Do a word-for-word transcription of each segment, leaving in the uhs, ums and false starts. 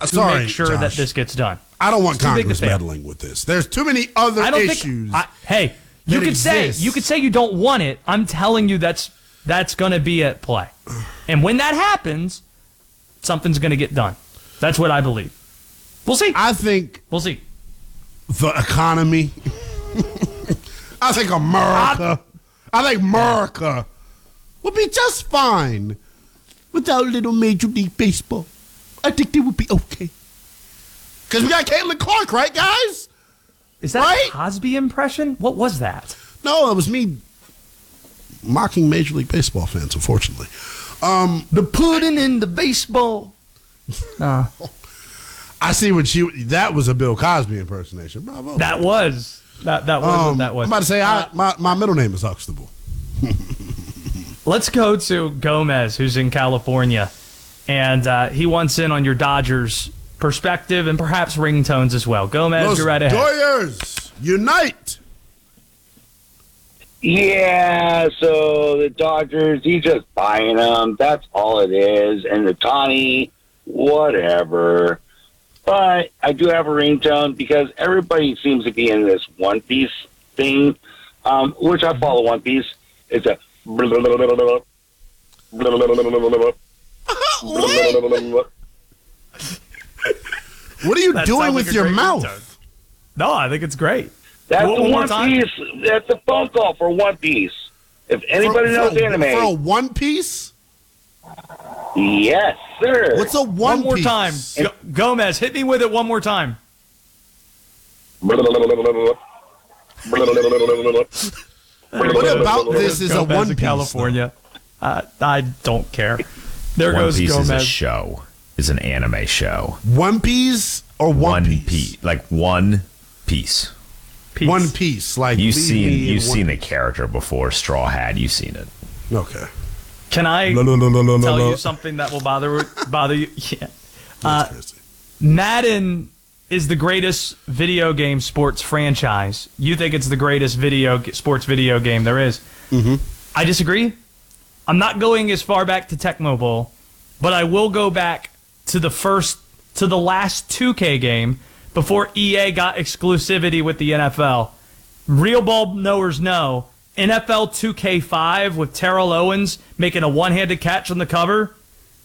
to Sorry, make sure Josh. that this gets done. I don't want It's too big to Congress fail. meddling with this. There's too many other I don't issues. think. I, hey, you that could say exist. you could say you don't want it. I'm telling you that's that's going to be at play, and when that happens, something's going to get done. That's what I believe. We'll see. I think We'll see. the economy. I think America. I think America would be just fine without little Major League Baseball. I think they would be okay. Because we got Caitlin Clark, right, guys? Is that Right? a Cosby impression? What was that? No, it was me mocking Major League Baseball fans, unfortunately. Um, The pudding in the baseball. Uh, I see what you. That was a Bill Cosby impersonation. Bravo. that was that that was Um, what that was. I'm about to say, I, my, my middle name is Huxtable. Let's go to Gomez, who's in California, and uh, he wants in on your Dodgers perspective and perhaps ringtones as well. Gomez, Los you're right ahead. Dodgers unite. Yeah, so the Dodgers, he's just buying them. That's all it is. And the Tawny, whatever. But I do have a ringtone because everybody seems to be in this One Piece thing, um, which I follow One Piece. It's a... What are you That doing sounds with like a your great mouth? ringtone. No, I think it's great. That's One the more One time? Piece. That's a phone call for One Piece. If anybody for, knows for, anime, For a One Piece? yes, sir. What's a One, One more Piece? time. Go- Gomez, hit me with it one more time. What about this is a Gomez One in Piece? California. Uh, I don't care. There One goes Piece Gomez. is a show. Is an anime show. though? One Piece or One, One Piece? piece, like one piece. Peace. One Piece. Like You've leave seen me in you've one seen the piece. character before. Straw Hat. You've seen it. Okay. Can I No, no, no, no, no, tell no. you something that will bother bother you? Yeah. Uh, That's crazy. Madden is the greatest video game sports franchise. You think it's the greatest video sports video game there is. Mm-hmm. I disagree. I'm not going as far back to Tecmo Bowl, but I will go back to the first, to the last two K game before E A got exclusivity with the N F L. Real ball knowers know N F L two K five with Terrell Owens making a one-handed catch on the cover.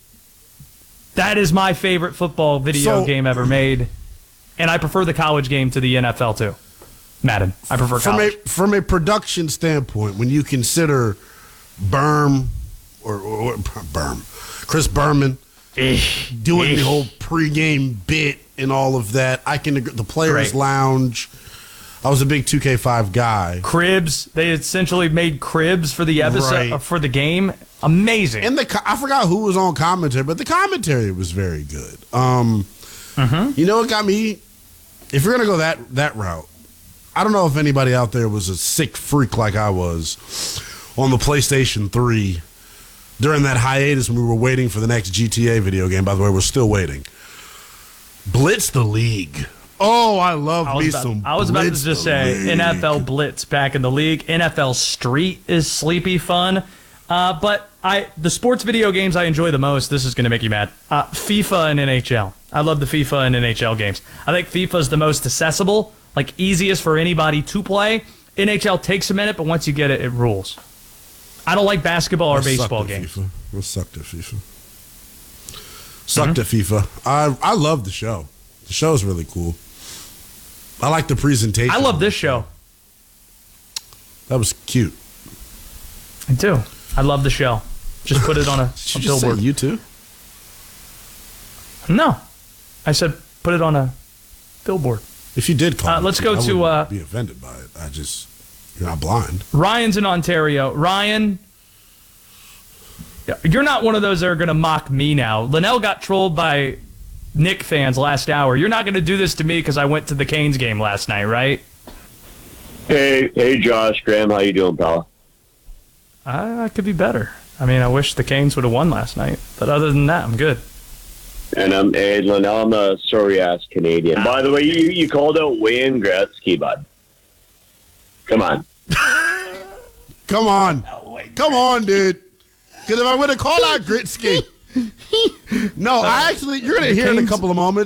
That is my favorite football video So- game ever made. And I prefer the college game to the N F L too. Madden. I prefer From college. a from a production standpoint, when you consider Berm or, or, or Berm, Chris Berman doing the whole pregame bit and all of that, I can agree. The Players Great. Lounge. I was a big two K five guy. Cribs. They essentially made cribs for the episode Right. uh, for the game. Amazing. And the co- I forgot who was on commentary, but the commentary was very good. Um, You know what got me? If you're gonna go that that route, I don't know if anybody out there was a sick freak like I was on the PlayStation three during that hiatus when we were waiting for the next G T A video game. By the way, we're still waiting. Blitz the League. Oh, I love I me was, about, some. I was about to Blitz just the say League. N F L Blitz back in the league. N F L Street is sleepy fun. Uh, but I the sports video games I enjoy the most, this is going to make you mad, uh, FIFA and N H L. I love the FIFA and N H L games. I think FIFA is the most accessible, like easiest for anybody to play. N H L takes a minute, but once you get it, it rules. I don't like basketball or I sucked baseball at games. FIFA. I sucked at FIFA. Sucked at FIFA. I I love the show. The show is really cool. I like the presentation. I love this show. That was cute. I do. I love the show. Just put it on a, a Did you just say billboard. you too? No. I said put it on a billboard. If you did call Uh, me let's cute, go I to, wouldn't uh, be offended by it. I just you're not blind. Ryan's in Ontario. Ryan, you're not one of those that are going to mock me now. Linnell got trolled by Nick fans last hour. You're not going to do this to me because I went to the Canes game last night, right? Hey, hey, Josh, Graham, how you doing, pal? I, I could be better. I mean, I wish the Canes would have won last night. But other than that, I'm good. And I'm hey, Linnell, I'm a sorry-ass Canadian. By the way, you, you called out Wayne Gretzky, bud. Come on. Come on, come on, dude. Because if I would have called out Gritsky, no, I actually you're gonna hear in a Canes- couple of moments.